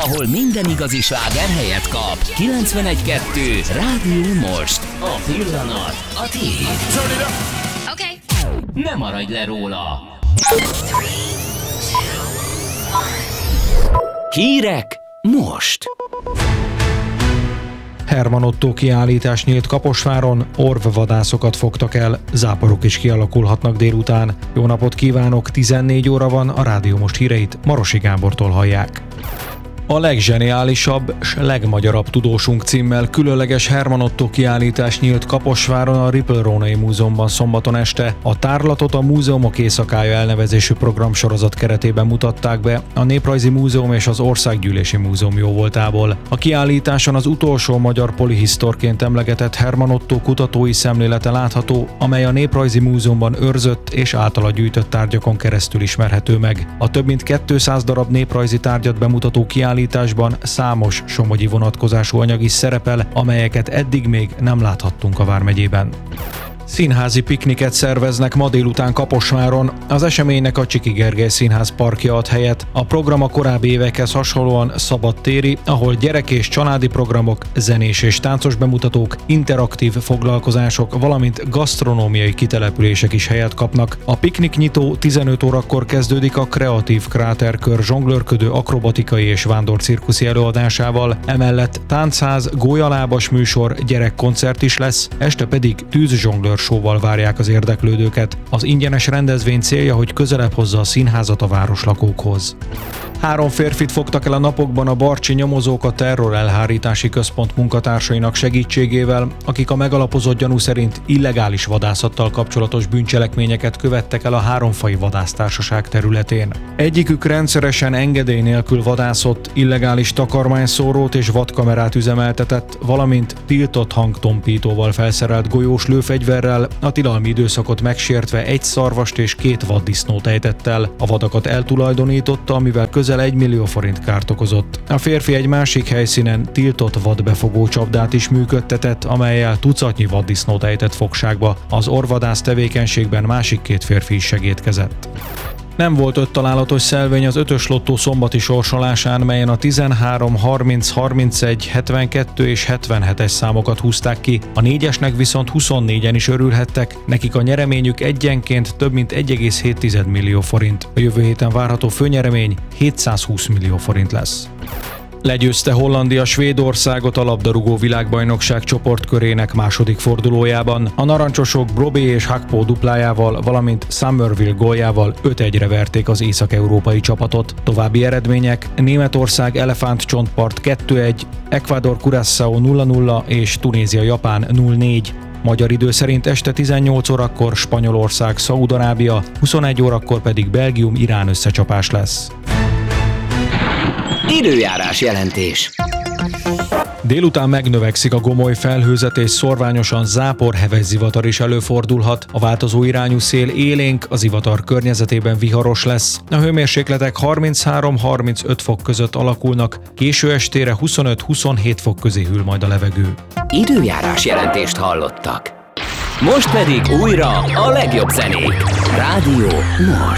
ahol minden igazi sláger helyet kap. 91.2 Rádió Most. A pillanat a tiéd. Okay. Ne maradj le róla. Hírek most. Herman Ottó kiállítás nyílt Kaposváron, orvvadászokat fogtak el, záporok is kialakulhatnak délután. Jó napot kívánok, 14 óra van, a Rádió Most híreit Marosi Gábortól hallják. A legzseniálisabb s legmagyarabb tudósunk címmel különleges Herman Ottó kiállítás nyílt Kaposváron a Ripple Rónai Múzeumban szombaton este. A tárlatot a Múzeumok Éjszakája elnevezésű programsorozat keretében mutatták be a Néprajzi Múzeum és az Országgyűlési Múzeum jóvoltából. A kiállításon az utolsó magyar polihisztorként emlegetett Herman Ottó kutatói szemlélete látható, amely a Néprajzi Múzeumban őrzött és általa gyűjtött tárgyakon keresztül ismerhető meg. A több mint 200 darab néprajzi tárgyat bemutató kiállításban számos somogyi vonatkozású anyag is szerepel, amelyeket eddig még nem láthattunk a vármegyében. Színházi pikniket szerveznek ma délután Kaposváron. Az eseménynek a Csiki Gergely Színház parkja ad helyet. A program a korábbi évekhez hasonlóan szabadtéri, ahol gyerek- és családi programok, zenés és táncos bemutatók, interaktív foglalkozások, valamint gasztronómiai kitelepülések is helyet kapnak. A piknik nyitó 15 órakor kezdődik a Kreatív Kráterkör zsonglőrködő akrobatikai és vándorcirkuszi előadásával. Emellett táncház, gólyalábas műsor, gyerekkoncert is lesz, este pedig tűzzsonglőr show-val várják az érdeklődőket. Az ingyenes rendezvény célja, hogy közelebb hozza a színházat a városlakókhoz. 3 férfit fogtak el a napokban a barcsi nyomozók a Terror Elhárítási Központ munkatársainak segítségével, akik a megalapozott gyanú szerint illegális vadászattal kapcsolatos bűncselekményeket követtek el a Háromfai Vadásztársaság területén. Egyikük rendszeresen engedély nélkül vadászott, illegális takarmányszórót és vadkamerát üzemeltetett, valamint tiltott hangtompítóval felszerelt golyós lőfegyverrel, a tilalmi időszakot megsértve 1 szarvast és 2 vaddisznót ejtett el. A vadakat eltulajdonította, amivel közel 1 millió forint kárt okozott. A férfi egy másik helyszínen tiltott vadbefogó csapdát is működtetett, amellyel tucatnyi vaddisznót ejtett fogságba. Az orvvadász tevékenységben másik 2 férfi is segédkezett. Nem volt 5 találatos szelvény az 5-ös lottó szombati sorsolásán, melyen a 13, 30, 31, 72 és 77-es számokat húzták ki. A 4-esnek viszont 24-en is örülhettek, nekik a nyereményük egyenként több mint 1,7 millió forint. A jövő héten várható főnyeremény 720 millió forint lesz. Legyőzte Hollandia Svédországot a labdarúgó világbajnokság csoportkörének második fordulójában. A narancsosok Brobé és Hakpo duplájával, valamint Summerville góljával 5-1-re verték az észak-európai csapatot. További eredmények: Németország Elefántcsontpart 2-1, Ecuador Curaçao 0-0 és Tunézia Japán 0-4. Magyar idő szerint este 18 órakor Spanyolország Szaúd-Arábia, 21 órakor pedig Belgium Irán összecsapás lesz. Időjárás jelentés. Délután megnövekszik a gomoly felhőzet és szorványosan zápor-heves zivatar is előfordulhat. A változó irányú szél élénk, az zivatar környezetében viharos lesz. A hőmérsékletek 33-35 fok között alakulnak, késő estére 25-27 fok közé hűl majd a levegő. Időjárás jelentést hallottak. Most pedig újra a legjobb zenék. Rádió Most.